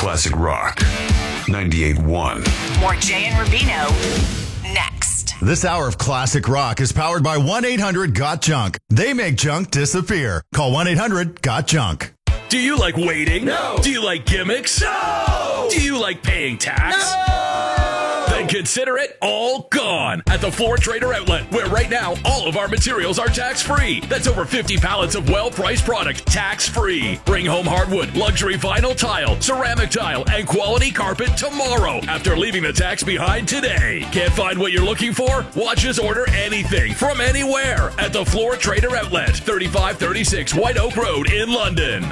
Classic Rock 98.1. More Jay and Rubino next. This hour of Classic Rock is powered by 1-800-GOT-JUNK. They make junk disappear. Call 1-800-GOT-JUNK. Do you like waiting? No. Do you like gimmicks? No. Do you like paying tax? No. Then consider it all gone at the Floor Trader Outlet, where right now all of our materials are tax-free. That's over 50 pallets of well-priced product, tax-free. Bring home hardwood, luxury vinyl tile, ceramic tile, and quality carpet tomorrow after leaving the tax behind today. Can't find what you're looking for? Watch us order anything from anywhere at the Floor Trader Outlet, 3536 White Oak Road in London.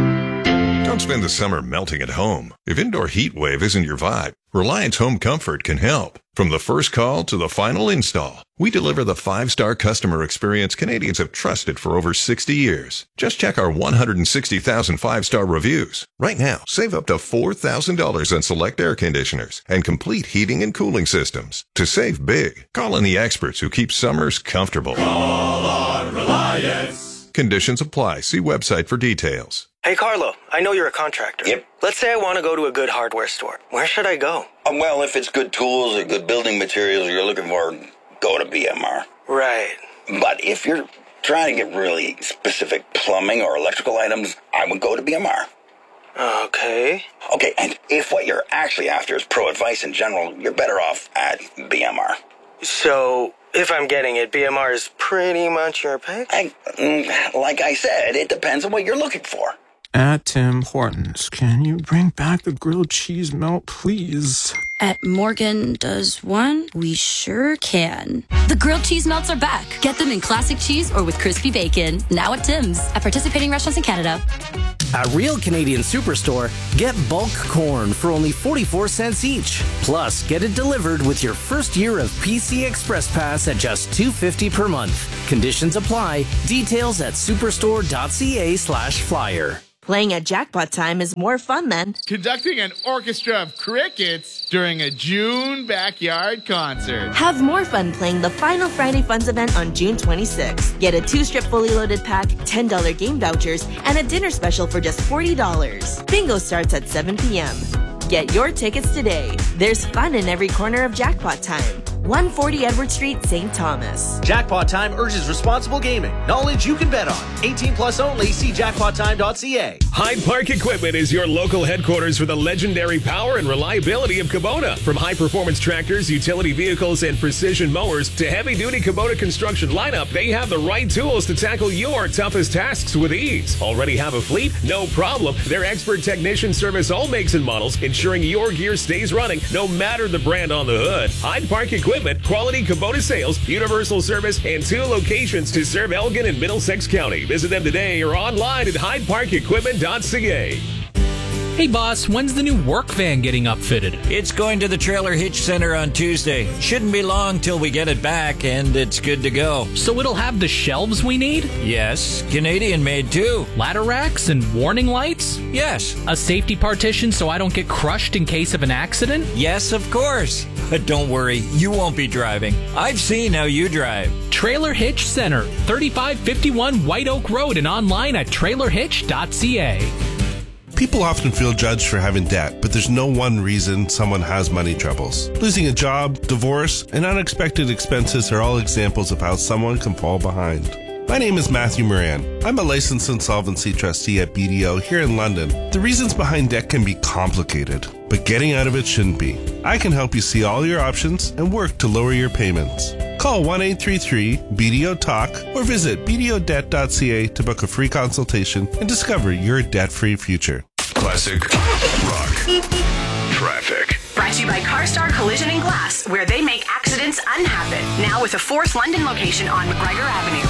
Don't spend the summer melting at home. If indoor heat wave isn't your vibe, Reliance Home Comfort can help. From the first call to the final install, we deliver the 5-star customer experience Canadians have trusted for over 60 years. Just check our 160,000 5-star reviews. Right now, save up to $4,000 on select air conditioners and complete heating and cooling systems. To save big, call on the experts who keep summers comfortable. Call on Reliance. Conditions apply. See website for details. Hey, Carlo, I know you're a contractor. Yep. Let's say I want to go to a good hardware store. Where should I go? Well, if it's good tools or good building materials you're looking for, go to BMR. Right. But if you're trying to get really specific plumbing or electrical items, I would go to BMR. Okay. Okay, and if what you're actually after is pro advice in general, you're better off at BMR. So, if I'm getting it, BMR is pretty much your pick? Like I said, it depends on what you're looking for. At Tim Hortons, can you bring back the grilled cheese melt, please? At Morgan Does One, we sure can. The grilled cheese melts are back. Get them in classic cheese or with crispy bacon. Now at Tim's. At participating restaurants in Canada. At Real Canadian Superstore, get bulk corn for only 44 cents each. Plus, get it delivered with your first year of PC Express Pass at just $2.50 per month. Conditions apply. Details at superstore.ca/flyer. Playing at Jackpot Time is more fun than conducting an orchestra of crickets during a June backyard concert. Have more fun playing the Final Friday Funds event on June 26th. Get a 2-strip fully loaded pack, $10 game vouchers, and a dinner special for just $40. Bingo starts at 7 p.m. Get your tickets today. There's fun in every corner of Jackpot Time. 140 Edward Street, St. Thomas. Jackpot Time urges responsible gaming. Knowledge you can bet on. 18 plus only. See jackpottime.ca. Hyde Park Equipment is your local headquarters for the legendary power and reliability of Kubota. From high-performance tractors, utility vehicles, and precision mowers to heavy-duty Kubota construction lineup, they have the right tools to tackle your toughest tasks with ease. Already have a fleet? No problem. Their expert technicians service all makes and models, ensuring your gear stays running no matter the brand on the hood. Hyde Park Equipment, quality Kubota sales, universal service, and 2 locations to serve Elgin and Middlesex County. Visit them today or online at hydeparkequipment.ca. Hey boss, when's the new work van getting upfitted? It's going to the Trailer Hitch Center on Tuesday. Shouldn't be long till we get it back and it's good to go. So it'll have the shelves we need? Yes, Canadian made too. Ladder racks and warning lights? Yes. A safety partition so I don't get crushed in case of an accident? Yes, of course. But don't worry, you won't be driving. I've seen how you drive. Trailer Hitch Center, 3551 White Oak Road, and online at trailerhitch.ca. People often feel judged for having debt, but there's no one reason someone has money troubles. Losing a job, divorce, and unexpected expenses are all examples of how someone can fall behind. My name is Matthew Moran. I'm a licensed insolvency trustee at BDO here in London. The reasons behind debt can be complicated, but getting out of it shouldn't be. I can help you see all your options and work to lower your payments. Call 1-833-BDO-TALK or visit bdodebt.ca to book a free consultation and discover your debt-free future. Classic Rock Traffic. Brought to you by CarStar Collision and Glass, where they make accidents unhappen. Now with a 4th London location on McGregor Avenue.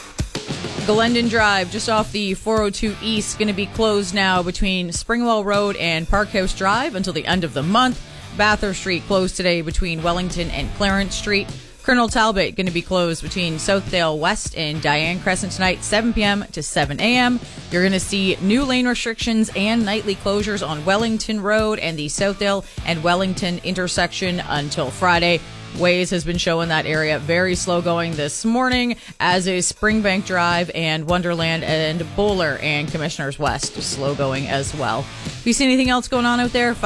Glendon Drive, just off the 402 East, going to be closed now between Springwell Road and Parkhouse Drive until the end of the month. Bathurst Street closed today between Wellington and Clarence Street. Colonel Talbot going to be closed between Southdale West and Diane Crescent tonight, 7 p.m. to 7 a.m. You're going to see new lane restrictions and nightly closures on Wellington Road and the Southdale and Wellington intersection until Friday. Waze has been showing that area very slow going this morning, as is Springbank Drive and Wonderland and Bowler and Commissioners West slow going as well. If you see anything else going on out there,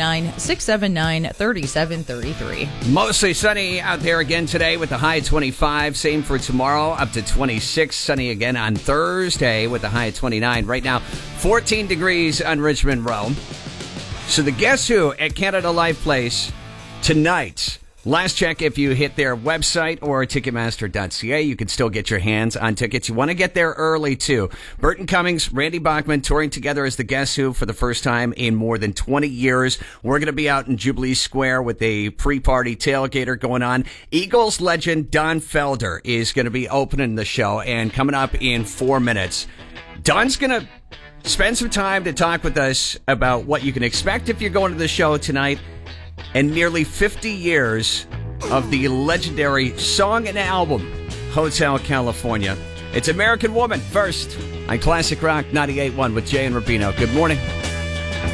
519-679-3733. Mostly sunny out there again today with the high 25. Same for tomorrow, up to 26. Sunny again on Thursday with the high 29. Right now, 14 degrees on Richmond Row. So the Guess Who at Canada Life Place tonight. Last check, if you hit their website or Ticketmaster.ca, you can still get your hands on tickets. You want to get there early, too. Burton Cummings, Randy Bachman touring together as the Guess Who for the first time in more than 20 years. We're going to be out in Jubilee Square with a pre-party tailgater going on. Eagles legend Don Felder is going to be opening the show, and coming up in 4 minutes, Don's going to spend some time to talk with us about what you can expect if you're going to the show tonight, and nearly 50 years of the legendary song and album, Hotel California. It's American Woman first on Classic Rock 98.1 with Jay and Rubino. Good morning.